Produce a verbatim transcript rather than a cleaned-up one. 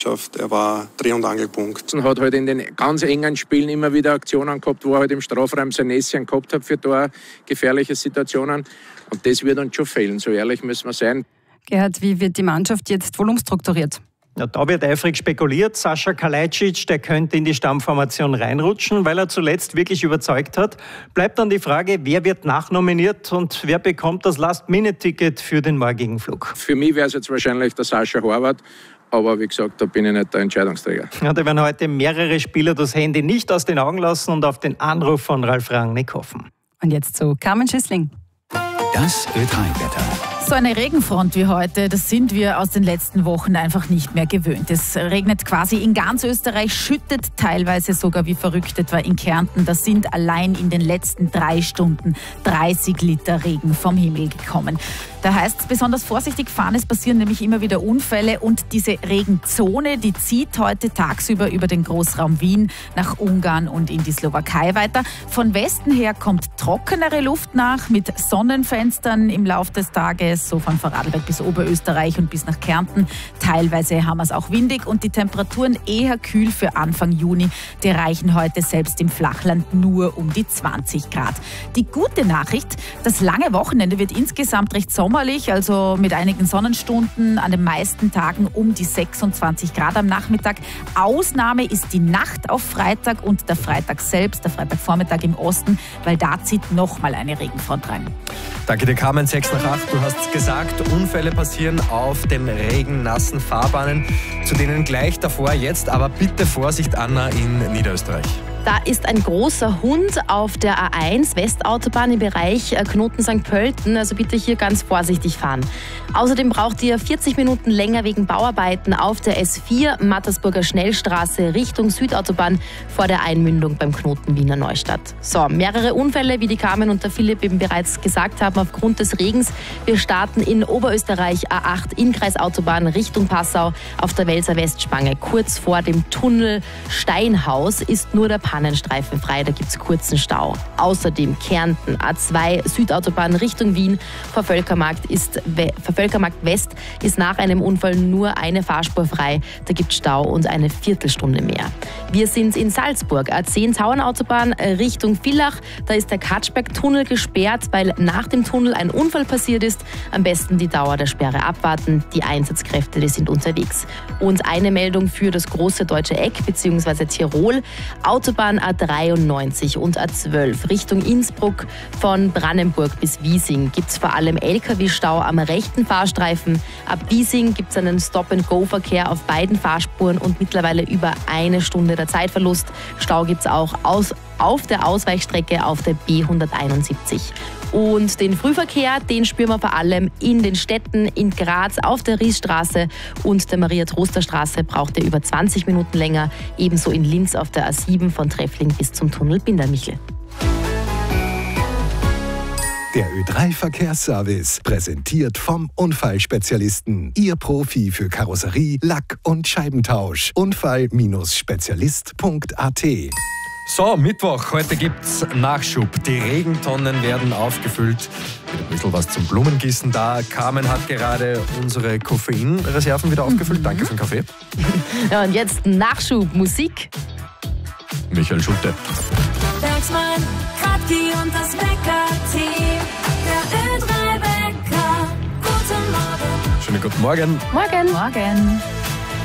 Er war Dreh- und Angelpunkt. Und hat halt in den ganz engen Spielen immer wieder Aktionen gehabt, wo er halt im Strafraum sein Näschen gehabt hat für da gefährliche Situationen. Und das wird uns schon fehlen, so ehrlich müssen wir sein. Gerhard, wie wird die Mannschaft jetzt wohl umstrukturiert? Ja, da wird eifrig spekuliert. Sascha Kalajdzic, der könnte in die Stammformation reinrutschen, weil er zuletzt wirklich überzeugt hat. Bleibt dann die Frage, wer wird nachnominiert und wer bekommt das Last-Minute-Ticket für den morgigen Flug? Für mich wäre es jetzt wahrscheinlich der Sascha Horvath. Aber wie gesagt, da bin ich nicht der Entscheidungsträger. Ja, da werden heute mehrere Spieler das Handy nicht aus den Augen lassen und auf den Anruf von Ralf Rangnick hoffen. Und jetzt zu Carmen Schissling. Das Ö drei Wetter. So eine Regenfront wie heute, das sind wir aus den letzten Wochen einfach nicht mehr gewöhnt. Es regnet quasi in ganz Österreich, schüttet teilweise sogar wie verrückt, etwa in Kärnten. Da sind allein in den letzten drei Stunden dreißig Liter Regen vom Himmel gekommen. Da heißt es besonders vorsichtig fahren, es passieren nämlich immer wieder Unfälle und diese Regenzone, die zieht heute tagsüber über den Großraum Wien nach Ungarn und in die Slowakei weiter. Von Westen her kommt trockenere Luft nach mit Sonnenfenstern im Laufe des Tages, so von Vorarlberg bis Oberösterreich und bis nach Kärnten. Teilweise haben wir es auch windig und die Temperaturen eher kühl für Anfang Juni. Die reichen heute selbst im Flachland nur um die zwanzig Grad. Die gute Nachricht, das lange Wochenende wird insgesamt recht sommerlich, also mit einigen Sonnenstunden, an den meisten Tagen um die sechsundzwanzig Grad am Nachmittag. Ausnahme ist die Nacht auf Freitag und der Freitag selbst, der Freitagvormittag im Osten, weil da zieht nochmal eine Regenfront rein. Danke dir, Carmen. sechs nach acht. Du hast gesagt, Unfälle passieren auf den regennassen Fahrbahnen, zu denen gleich davor jetzt. Aber bitte Vorsicht, Anna, in Niederösterreich. Da ist ein großer Hund auf der A eins Westautobahn im Bereich Knoten Sankt Pölten. Also bitte hier ganz vorsichtig fahren. Außerdem braucht ihr vierzig Minuten länger wegen Bauarbeiten auf der S vier Mattersburger Schnellstraße Richtung Südautobahn vor der Einmündung beim Knoten Wiener Neustadt. So, mehrere Unfälle, wie die Carmen und der Philipp eben bereits gesagt haben, aufgrund des Regens. Wir starten in Oberösterreich A acht Innkreisautobahn Richtung Passau auf der Welser Westspange. Kurz vor dem Tunnel Steinhaus ist nur der Pannenstreifen frei, da gibt es kurzen Stau. Außerdem Kärnten A zwei Südautobahn Richtung Wien vor Völkermarkt, ist, vor Völkermarkt West ist nach einem Unfall nur eine Fahrspur frei, da gibt es Stau und eine Viertelstunde mehr. Wir sind in Salzburg, A zehn Tauernautobahn Richtung Villach, da ist der Katschberg-Tunnel gesperrt, weil nach dem Tunnel ein Unfall passiert ist. Am besten die Dauer der Sperre abwarten, die Einsatzkräfte, die sind unterwegs. Und eine Meldung für das große deutsche Eck bzw. Tirol, Autobahn A dreiundneunzig und A zwölf Richtung Innsbruck von Brannenburg bis Wiesing gibt es vor allem L K W-Stau am rechten Fahrstreifen. Ab Wiesing gibt es einen Stop-and-Go-Verkehr auf beiden Fahrspuren und mittlerweile über eine Stunde der Zeitverlust. Stau gibt es auch aus, auf der Ausweichstrecke auf der B hunderteinundsiebzig. Und den Frühverkehr, den spüren wir vor allem in den Städten, in Graz auf der Riesstraße und der Maria-Troster-Straße braucht er über zwanzig Minuten länger. Ebenso in Linz auf der A sieben von Treffling bis zum Tunnel Bindermichel. Der Ö drei Verkehrsservice, präsentiert vom Unfallspezialisten. Ihr Profi für Karosserie, Lack- und Scheibentausch. Unfall Spezialist Punkt a t. So, Mittwoch, heute gibt's Nachschub. Die Regentonnen werden aufgefüllt. Mit ein bisschen was zum Blumengießen da. Carmen hat gerade unsere Koffeinreserven wieder aufgefüllt. Mhm. Danke für den Kaffee. Ja, und jetzt Nachschub, Musik. Michael Schulte. Bergsmann, Kratki und das Wecker-Team. Der Ö drei Wecker. Guten Morgen. Schönen guten Morgen. Morgen. Morgen.